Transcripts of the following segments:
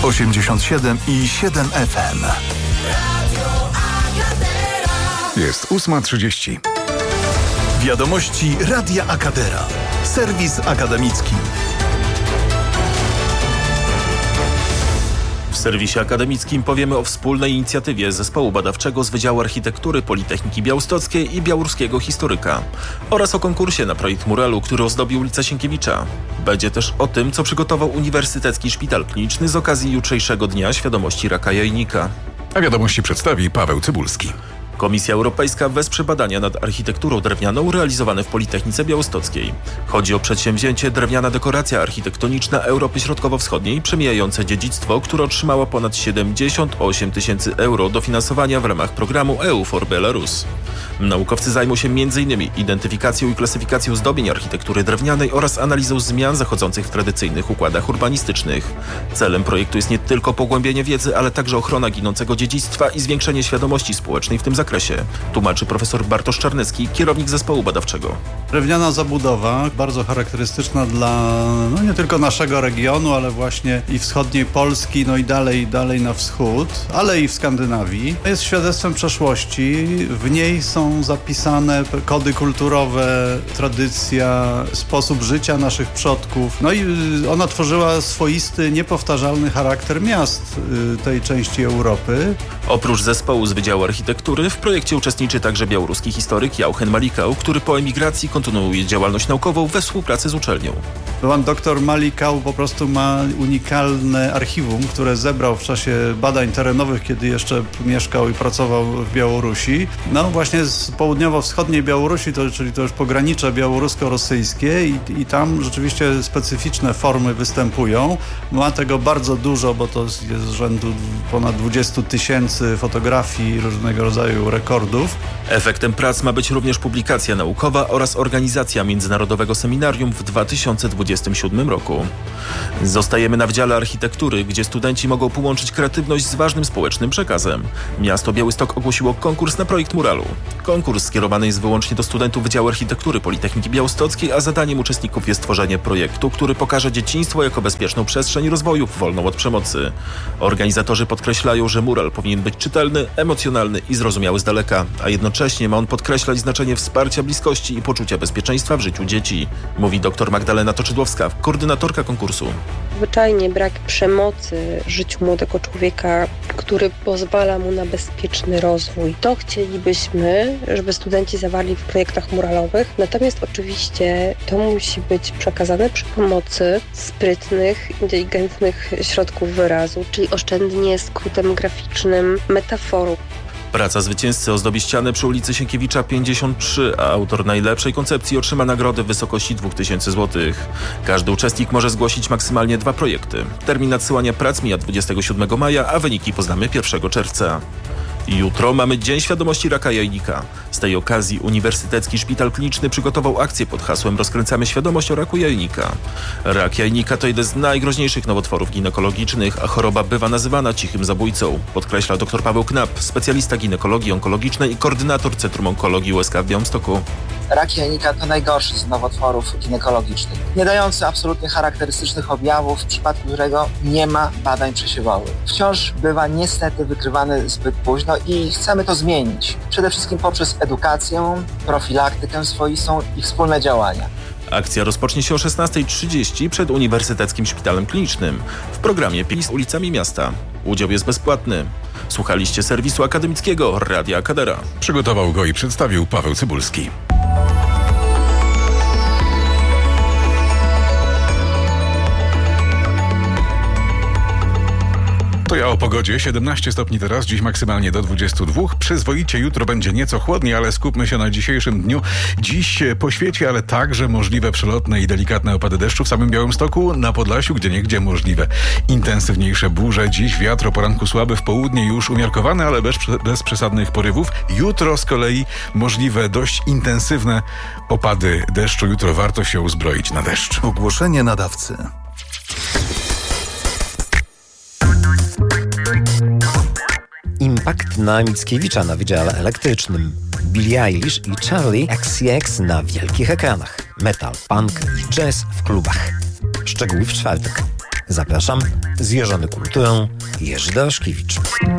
87,7 FM. Jest 8:30. Wiadomości Radia Akadera. Serwis akademicki. W serwisie akademickim powiemy o wspólnej inicjatywie Zespołu Badawczego z Wydziału Architektury Politechniki Białostockiej i białoruskiego historyka oraz o konkursie na projekt muralu, który ozdobi ulicę Sienkiewicza. Będzie też o tym, co przygotował Uniwersytecki Szpital Kliniczny z okazji jutrzejszego Dnia Świadomości Raka Jajnika. A wiadomości przedstawi Paweł Cybulski. Komisja Europejska wesprze badania nad architekturą drewnianą realizowane w Politechnice Białostockiej. Chodzi o przedsięwzięcie Drewniana dekoracja architektoniczna Europy Środkowo-Wschodniej przemijające dziedzictwo, które otrzymało ponad 78 tysięcy euro dofinansowania w ramach programu EU for Belarus. Naukowcy zajmą się m.in. identyfikacją i klasyfikacją zdobień architektury drewnianej oraz analizą zmian zachodzących w tradycyjnych układach urbanistycznych. Celem projektu jest nie tylko pogłębienie wiedzy, ale także ochrona ginącego dziedzictwa i zwiększenie świadomości społecznej w tym zakresie, tłumaczy profesor Bartosz Czarnecki, kierownik zespołu badawczego. Drewniana zabudowa, bardzo charakterystyczna dla nie tylko naszego regionu, ale właśnie i wschodniej Polski, i dalej na wschód, ale i w Skandynawii. Jest świadectwem przeszłości. W niej są zapisane kody kulturowe, tradycja, sposób życia naszych przodków. I ona tworzyła swoisty, niepowtarzalny charakter miast tej części Europy. Oprócz zespołu z Wydziału Architektury w projekcie uczestniczy także białoruski historyk Jauchen Malikał, który po emigracji kontynuuje działalność naukową we współpracy z uczelnią. Pan doktor Malikał po prostu ma unikalne archiwum, które zebrał w czasie badań terenowych, kiedy jeszcze mieszkał i pracował w Białorusi. Właśnie z południowo-wschodniej Białorusi, czyli to już pogranicze białorusko-rosyjskie i tam rzeczywiście specyficzne formy występują. Ma tego bardzo dużo, bo to jest z rzędu ponad 20 tysięcy fotografii różnego rodzaju rekordów. Efektem prac ma być również publikacja naukowa oraz organizacja międzynarodowego seminarium w 2027 roku. Zostajemy na Wydziale Architektury, gdzie studenci mogą połączyć kreatywność z ważnym społecznym przekazem. Miasto Białystok ogłosiło konkurs na projekt muralu. Konkurs skierowany jest wyłącznie do studentów Wydziału Architektury Politechniki Białostockiej, a zadaniem uczestników jest tworzenie projektu, który pokaże dzieciństwo jako bezpieczną przestrzeń rozwoju wolną od przemocy. Organizatorzy podkreślają, że mural powinien być czytelny, emocjonalny i zrozumiały z daleka, a jednocześnie ma on podkreślać znaczenie wsparcia bliskości i poczucia bezpieczeństwa w życiu dzieci, mówi dr Magdalena Toczydłowska, koordynatorka konkursu. Zwyczajnie brak przemocy w życiu młodego człowieka, który pozwala mu na bezpieczny rozwój. To chcielibyśmy, żeby studenci zawarli w projektach muralowych. Natomiast oczywiście to musi być przekazane przy pomocy sprytnych, inteligentnych środków wyrazu, czyli oszczędnie skrótem graficznym, metaforą. Praca zwycięzcy ozdobi ścianę przy ulicy Sienkiewicza 53, a autor najlepszej koncepcji otrzyma nagrodę w wysokości 2000 zł. Każdy uczestnik może zgłosić maksymalnie 2 projekty. Termin nadsyłania prac mija 27 maja, a wyniki poznamy 1 czerwca. Jutro mamy Dzień Świadomości Raka Jajnika. Z tej okazji Uniwersytecki Szpital Kliniczny przygotował akcję pod hasłem Rozkręcamy świadomość o raku jajnika. Rak jajnika to jeden z najgroźniejszych nowotworów ginekologicznych, a choroba bywa nazywana cichym zabójcą, podkreśla dr Paweł Knap, specjalista ginekologii onkologicznej i koordynator Centrum Onkologii USK w Białymstoku. Rak jajnika to najgorszy z nowotworów ginekologicznych, nie dający absolutnie charakterystycznych objawów, w przypadku którego nie ma badań przesiewowych. Wciąż bywa niestety wykrywany zbyt późno i chcemy to zmienić. Przede wszystkim poprzez edukację, profilaktykę swoistą i wspólne działania. Akcja rozpocznie się o 16:30 przed Uniwersyteckim Szpitalem Klinicznym w programie PiS ulicami miasta. Udział jest bezpłatny. Słuchaliście serwisu akademickiego Radia Akadera. Przygotował go i przedstawił Paweł Cybulski. To ja o pogodzie. 17 stopni teraz, dziś maksymalnie do 22. Przyzwoicie, jutro będzie nieco chłodniej, ale skupmy się na dzisiejszym dniu. Dziś poświeci, ale także możliwe przelotne i delikatne opady deszczu w samym Białymstoku, na Podlasiu, gdzieniegdzie możliwe intensywniejsze burze. Dziś wiatr o poranku słaby, w południe już umiarkowany, ale bez przesadnych porywów. Jutro z kolei możliwe dość intensywne opady deszczu. Jutro warto się uzbroić na deszcz. Ogłoszenie nadawcy. Impact na Mickiewicza na Wydziale Elektrycznym. Billie Eilish i Charlie XCX na wielkich ekranach. Metal, punk i jazz w klubach. Szczegóły w czwartek. Zapraszam, zjeżony kulturą, Jerzy Doroszkiewicz.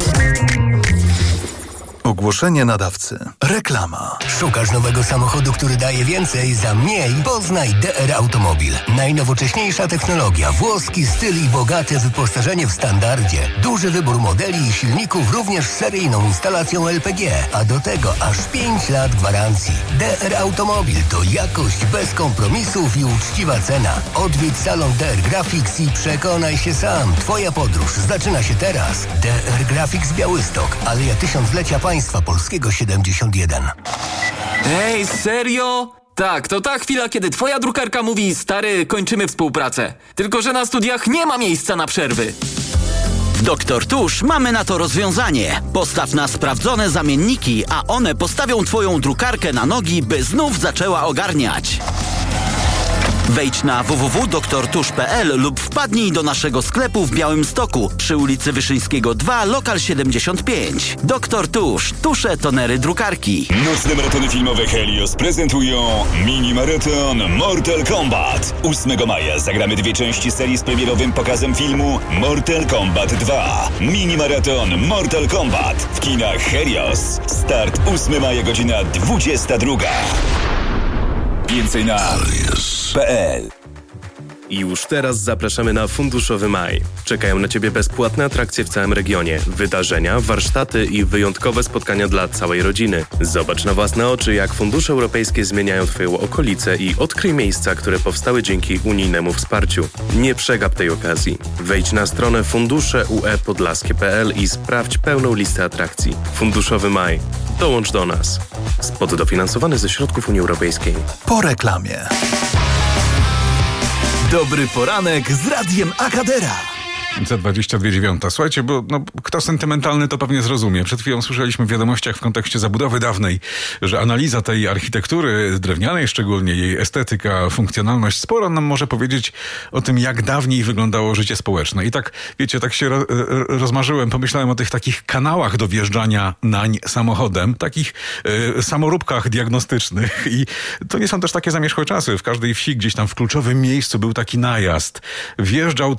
Ogłoszenie nadawcy. Reklama. Szukasz nowego samochodu, który daje więcej za mniej? Poznaj DR Automobil. Najnowocześniejsza technologia, włoski styl i bogate wyposażenie w standardzie. Duży wybór modeli i silników również z seryjną instalacją LPG. A do tego aż 5 lat gwarancji. DR Automobil to jakość bez kompromisów i uczciwa cena. Odwiedź salon DR Graphics i przekonaj się sam. Twoja podróż zaczyna się teraz. DR Graphics Białystok, Aleja Tysiąclecia Państwa Polskiego 71. Ej, serio? Tak, to ta chwila, kiedy twoja drukarka mówi: stary, kończymy współpracę. Tylko że na studiach nie ma miejsca na przerwy. W Dr. Tusz mamy na to rozwiązanie. Postaw na sprawdzone zamienniki, a one postawią twoją drukarkę na nogi, by znów zaczęła ogarniać. Wejdź na www.doktortusz.pl lub wpadnij do naszego sklepu w Białymstoku przy ulicy Wyszyńskiego 2, lokal 75. Dr. Tusz. Tusze, tonery, drukarki. Nocne maratony filmowe Helios prezentują mini-maraton Mortal Kombat. 8 maja zagramy 2 części serii z premierowym pokazem filmu Mortal Kombat 2. Mini-maraton Mortal Kombat w kinach Helios. Start 8 maja, godzina 22. Więcej na PL. I już teraz zapraszamy na Funduszowy Maj. Czekają na Ciebie bezpłatne atrakcje w całym regionie, wydarzenia, warsztaty i wyjątkowe spotkania dla całej rodziny. Zobacz na własne oczy, jak fundusze europejskie zmieniają Twoją okolicę i odkryj miejsca, które powstały dzięki unijnemu wsparciu. Nie przegap tej okazji. Wejdź na stronę fundusze.ue-podlaskie.pl i sprawdź pełną listę atrakcji. Funduszowy Maj. Dołącz do nas. Spot dofinansowany ze środków Unii Europejskiej. Po reklamie. Dobry poranek z Radiem Akadera. Za 22:09. Słuchajcie, bo kto sentymentalny, to pewnie zrozumie. Przed chwilą słyszeliśmy w wiadomościach w kontekście zabudowy dawnej, że analiza tej architektury drewnianej, szczególnie jej estetyka, funkcjonalność, sporo nam może powiedzieć o tym, jak dawniej wyglądało życie społeczne. I tak, wiecie, tak się rozmarzyłem, pomyślałem o tych takich kanałach do wjeżdżania nań samochodem, takich samoróbkach diagnostycznych. I to nie są też takie zamierzchłe czasy. W każdej wsi, gdzieś tam w kluczowym miejscu był taki najazd. Wjeżdżał